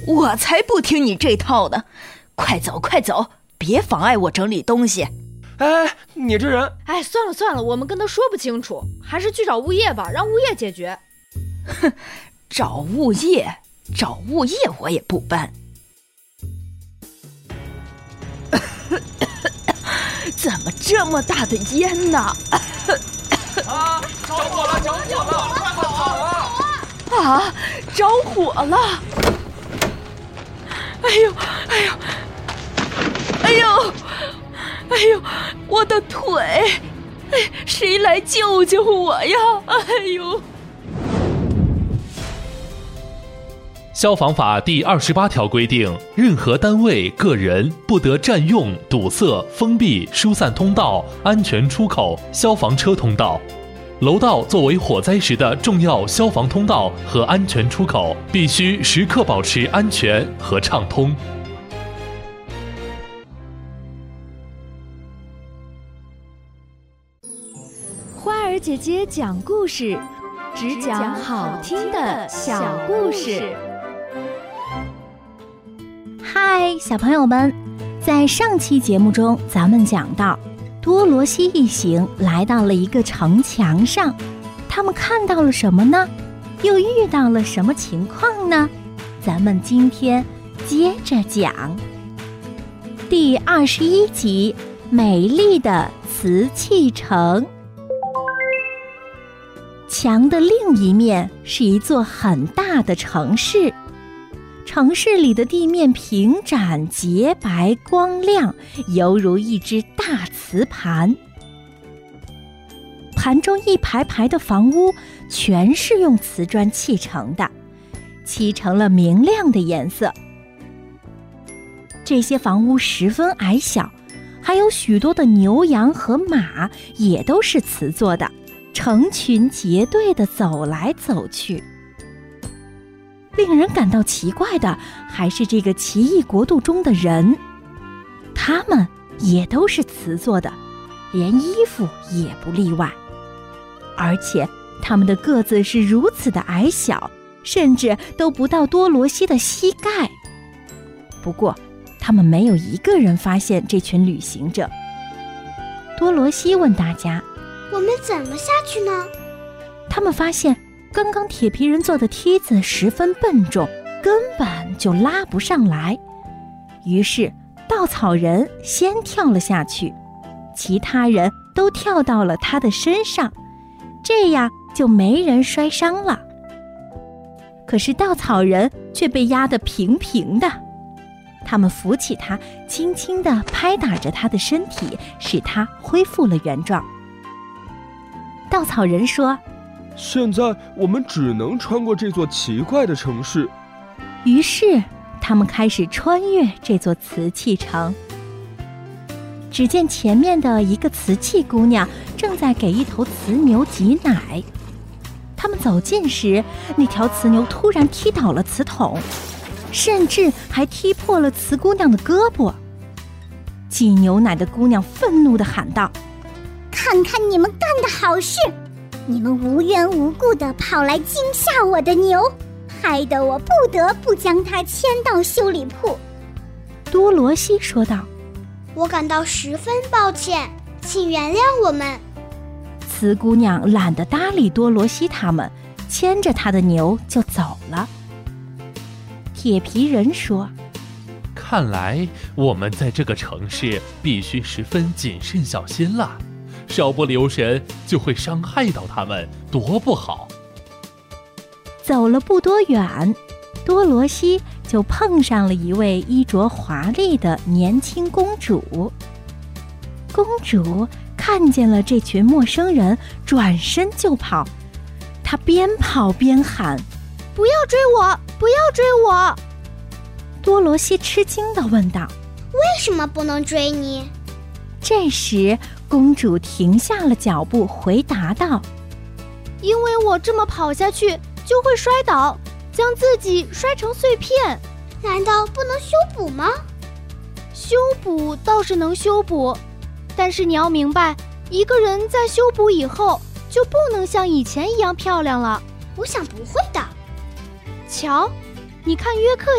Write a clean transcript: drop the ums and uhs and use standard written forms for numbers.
我才不听你这套的！快走快走，别妨碍我整理东西。 哎，你这人！ 哎，算了，我们跟他说不清楚，还是去找物业吧，让物业解决。 哼，找物业我也不搬。怎么这么大的烟呢？ 啊！着火了！快跑啊！ 啊！着火了！哎呦！我的腿！谁来救救我呀？哎呦！ 消防法第28条规定，任何单位、个人不得占用、堵塞、封闭、疏散通道、安全出口、消防车通道。楼道作为火灾时的重要消防通道和安全出口，必须时刻保持安全和畅通。 花儿姐姐讲故事，只讲好听的小故事。 嗨，小朋友们，在上期节目中，咱们讲到多罗西一行来到了一个城墙上，他们看到了什么呢？又遇到了什么情况呢？咱们今天接着讲。第21集，美丽的瓷器城。墙的另一面是一座很大的城市，城市里的地面平展洁白光亮，犹如一只大瓷盘。盘中一排排的房屋全是用瓷砖砌成的，漆成了明亮的颜色。这些房屋十分矮小，还有许多的牛羊和马也都是瓷做的，成群结队地走来走去。令人感到奇怪的还是这个奇异国度中的人，他们也都是瓷做的，连衣服也不例外。而且他们的个子是如此的矮小，甚至都不到多罗西的膝盖。不过他们没有一个人发现这群旅行者。多罗西问大家， 我们怎么下去呢？ 他们发现刚刚铁皮人做的梯子十分笨重，根本就拉不上来。于是稻草人先跳了下去，其他人都跳到了他的身上，这样就没人摔伤了。可是稻草人却被压得平平的，他们扶起他，轻轻地拍打着他的身体，使他恢复了原状。稻草人说， 现在我们只能穿过这座奇怪的城市。 于是他们开始穿越这座瓷器城。只见前面的一个瓷器姑娘正在给一头瓷牛挤奶。他们走近时，那条瓷牛突然踢倒了瓷桶，甚至还踢破了瓷姑娘的胳膊。挤牛奶的姑娘愤怒地喊道， 看看你们干的好事，你们无缘无故地跑来惊吓我的牛，害得我不得不将它牵到修理铺。 多罗西说道， 我感到十分抱歉，请原谅我们。 瓷姑娘懒得搭理多罗西他们，牵着他的牛就走了。铁皮人说， 看来我们在这个城市必须十分谨慎小心了，稍不留神就会伤害到他们，多不好。 走了不多远，多罗西就碰上了一位衣着华丽的年轻公主。公主看见了这群陌生人，转身就跑。她边跑边喊， 不要追我，不要追我！ 多罗西吃惊地问道， 为什么不能追你？ 这时公主停下了脚步，回答道， 因为我这么跑下去就会摔倒，将自己摔成碎片。 难道不能修补吗？ 修补倒是能修补，但是你要明白，一个人在修补以后就不能像以前一样漂亮了。 我想不会的。 瞧，你看约克